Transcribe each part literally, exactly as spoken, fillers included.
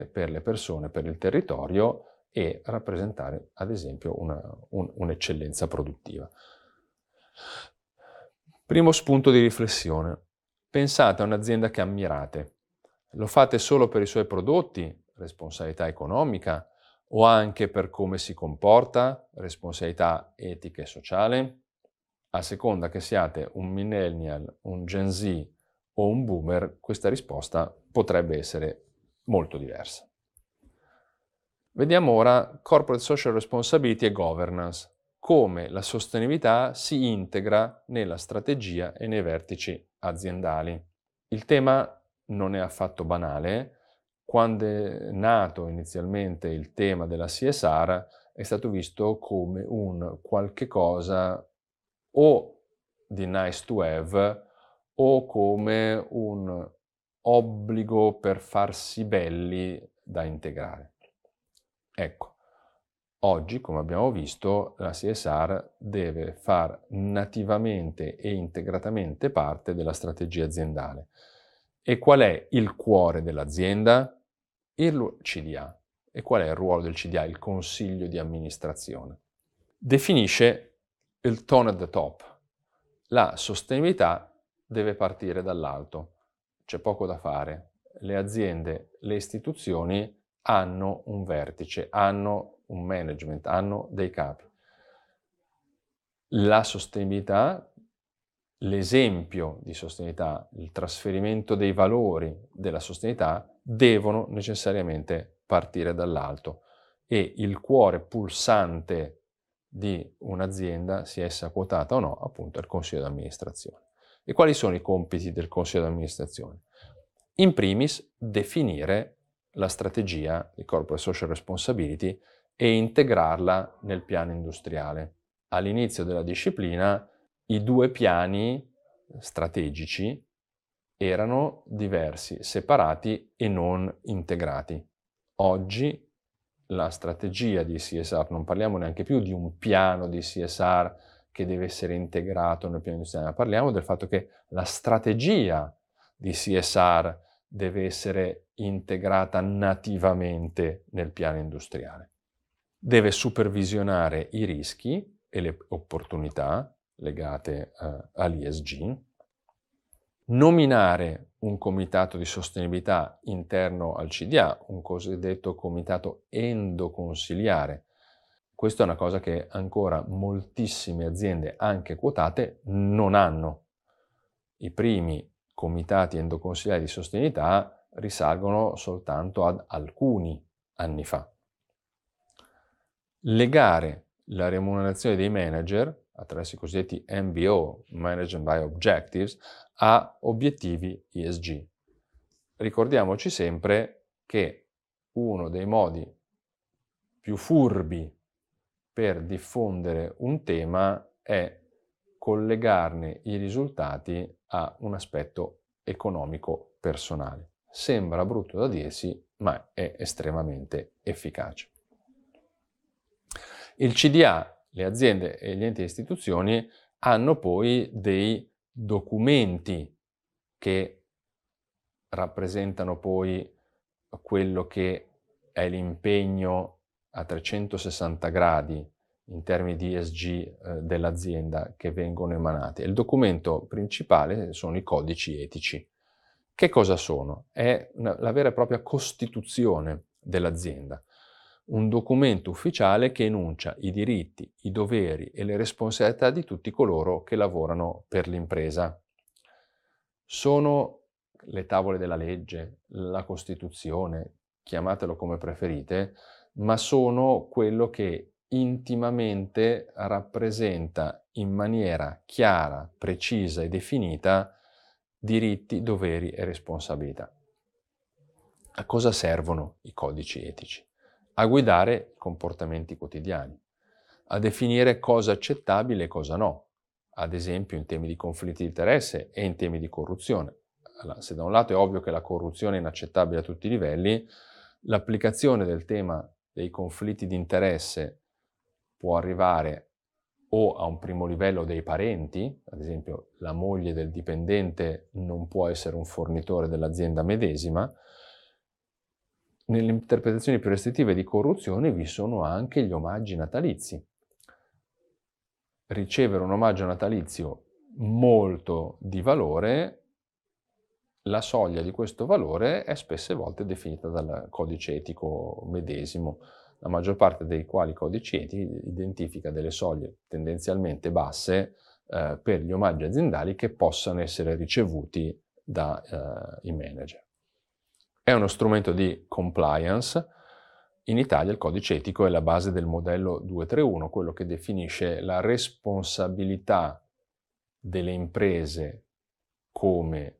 per le persone, per il territorio e rappresentare, ad esempio, una, un, un'eccellenza produttiva. Primo spunto di riflessione. Pensate a un'azienda che ammirate. Lo fate solo per i suoi prodotti, responsabilità economica, o anche per come si comporta, responsabilità etica e sociale? A seconda che siate un millennial, un Gen Z o un boomer, questa risposta potrebbe essere molto diversa. Vediamo ora Corporate Social Responsibility e Governance, come la sostenibilità si integra nella strategia e nei vertici aziendali. Il tema non è affatto banale. Quando è nato inizialmente il tema della C S R è stato visto come un qualche cosa o di nice to have o come un obbligo per farsi belli da integrare. Ecco, oggi, come abbiamo visto, la C S R deve far nativamente e integratamente parte della strategia aziendale. E qual è il cuore dell'azienda? Il C D A. E qual è il ruolo del C D A? Il consiglio di amministrazione. Definisce il tone at the top. La sostenibilità deve partire dall'alto. C'è poco da fare. Le aziende, le istituzioni hanno un vertice, hanno un management, hanno dei capi. La sostenibilità, l'esempio di sostenibilità, il trasferimento dei valori della sostenibilità devono necessariamente partire dall'alto e il cuore pulsante di un'azienda, sia essa quotata o no, appunto è il consiglio di amministrazione. E quali sono i compiti del consiglio di amministrazione? In primis, definire la strategia di Corporate Social Responsibility e integrarla nel piano industriale. All'inizio della disciplina i due piani strategici erano diversi, separati e non integrati. Oggi la strategia di C S R, non parliamo neanche più di un piano di C S R che deve essere integrato nel piano industriale, ma parliamo del fatto che la strategia di C S R deve essere integrata nativamente nel piano industriale. Deve supervisionare i rischi e le opportunità legate uh, all'E S G, nominare un comitato di sostenibilità interno al C D A, un cosiddetto comitato endoconsiliare. Questa è una cosa che ancora moltissime aziende, anche quotate, non hanno. I primi comitati endoconsiliari di sostenibilità risalgono soltanto ad alcuni anni fa. Legare la remunerazione dei manager attraverso i cosiddetti M B O, Management by Objectives, a obiettivi E S G. Ricordiamoci sempre che uno dei modi più furbi per diffondere un tema è collegarne i risultati a un aspetto economico personale. Sembra brutto da dirsi, ma è estremamente efficace. Il C D A, le aziende e gli enti e istituzioni hanno poi dei documenti che rappresentano poi quello che è l'impegno a trecentosessanta gradi in termini di E S G eh, dell'azienda che vengono emanati. Il documento principale sono i codici etici. Che cosa sono? È una, la vera e propria costituzione dell'azienda. Un documento ufficiale che enuncia i diritti, i doveri e le responsabilità di tutti coloro che lavorano per l'impresa. Sono le tavole della legge, la Costituzione, chiamatelo come preferite, ma sono quello che intimamente rappresenta in maniera chiara, precisa e definita diritti, doveri e responsabilità. A cosa servono i codici etici? A guidare i comportamenti quotidiani, a definire cosa è accettabile e cosa no, ad esempio in temi di conflitti di interesse e in temi di corruzione. Allora, se da un lato è ovvio che la corruzione è inaccettabile a tutti i livelli, l'applicazione del tema dei conflitti di interesse può arrivare o a un primo livello dei parenti, ad esempio la moglie del dipendente non può essere un fornitore dell'azienda medesima, nelle interpretazioni più restrittive di corruzione vi sono anche gli omaggi natalizi. Ricevere un omaggio natalizio molto di valore, la soglia di questo valore è spesse volte definita dal codice etico medesimo, la maggior parte dei quali codici etici identifica delle soglie tendenzialmente basse eh, per gli omaggi aziendali che possano essere ricevuti dai eh, manager. È uno strumento di compliance. In Italia il codice etico è la base del modello duecentotrentuno, quello che definisce la responsabilità delle imprese come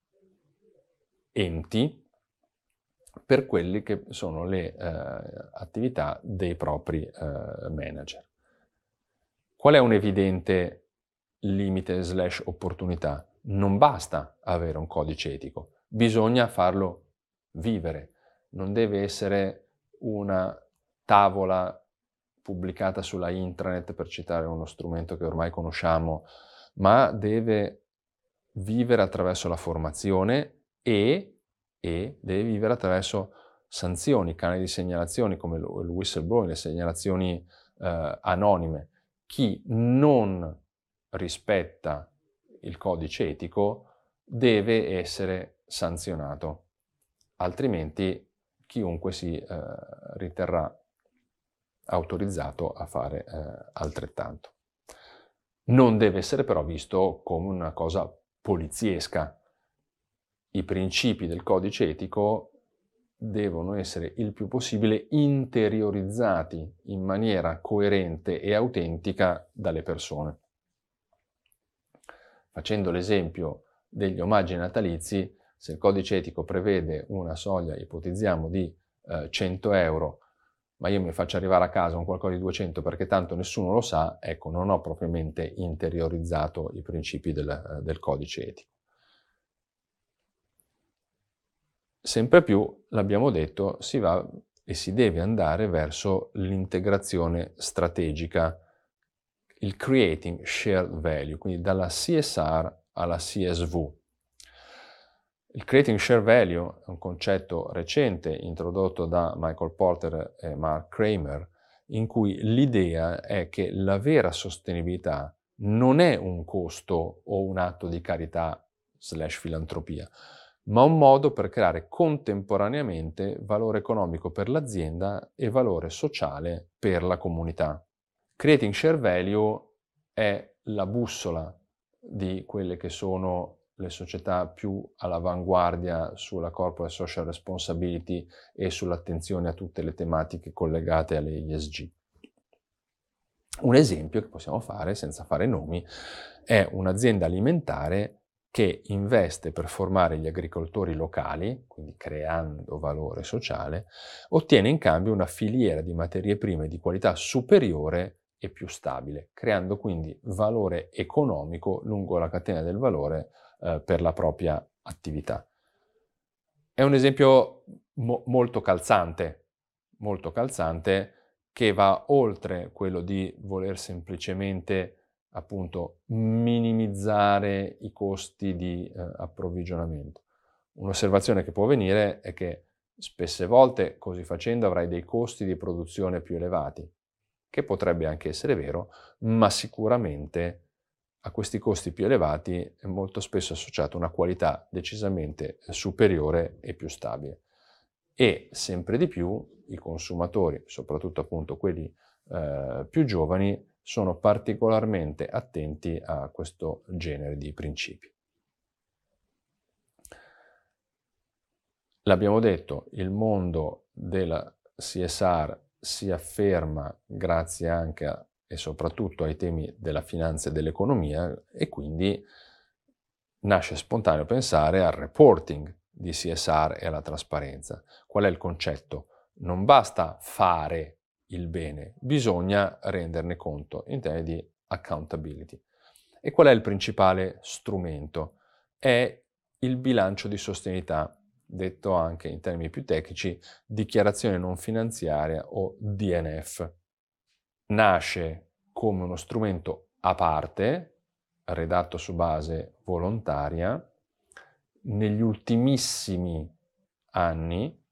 enti per quelle che sono le eh, attività dei propri eh, manager. Qual è un evidente limite slash opportunità? Non basta avere un codice etico, bisogna farlo vivere. Non deve essere una tavola pubblicata sulla intranet, per citare uno strumento che ormai conosciamo, ma deve vivere attraverso la formazione e, e deve vivere attraverso sanzioni, canali di segnalazioni come il whistleblowing, le segnalazioni eh, anonime. Chi non rispetta il codice etico deve essere sanzionato, altrimenti chiunque si eh, riterrà autorizzato a fare eh, altrettanto. Non deve essere però visto come una cosa poliziesca. I principi del codice etico devono essere il più possibile interiorizzati in maniera coerente e autentica dalle persone. Facendo l'esempio degli omaggi natalizi, se il codice etico prevede una soglia, ipotizziamo, di eh, cento euro, ma io mi faccio arrivare a casa un qualcosa di duecento perché tanto nessuno lo sa, ecco, non ho propriamente interiorizzato i principi del, del codice etico. Sempre più, l'abbiamo detto, si va e si deve andare verso l'integrazione strategica, il creating shared value, quindi dalla C S R alla C S V. Il creating shared value è un concetto recente introdotto da Michael Porter e Mark Kramer, in cui l'idea è che la vera sostenibilità non è un costo o un atto di carità slash filantropia, ma un modo per creare contemporaneamente valore economico per l'azienda e valore sociale per la comunità. Creating Share Value è la bussola di quelle che sono le società più all'avanguardia sulla corporate social responsibility e sull'attenzione a tutte le tematiche collegate alle E S G. Un esempio che possiamo fare, senza fare nomi, è un'azienda alimentare che investe per formare gli agricoltori locali, quindi creando valore sociale, ottiene in cambio una filiera di materie prime di qualità superiore e più stabile, creando quindi valore economico lungo la catena del valore eh, per la propria attività. È un esempio mo- molto calzante, molto calzante, che va oltre quello di voler semplicemente appunto minimizzare i costi di eh, approvvigionamento. Un'osservazione che può venire è che spesse volte così facendo avrai dei costi di produzione più elevati, che potrebbe anche essere vero, ma sicuramente a questi costi più elevati è molto spesso associata una qualità decisamente superiore e più stabile. E sempre di più i consumatori, soprattutto appunto quelli eh, più giovani, sono particolarmente attenti a questo genere di principi. L'abbiamo detto, il mondo della C S R si afferma grazie anche a, e soprattutto ai temi della finanza e dell'economia, e quindi nasce spontaneo pensare al reporting di C S R e alla trasparenza. Qual è il concetto? Non basta fare il bene, bisogna renderne conto in termini di accountability. E qual è il principale strumento? È il bilancio di sostenibilità, detto anche in termini più tecnici, dichiarazione non finanziaria o D N F. Nasce come uno strumento a parte, redatto su base volontaria. Negli ultimissimi anni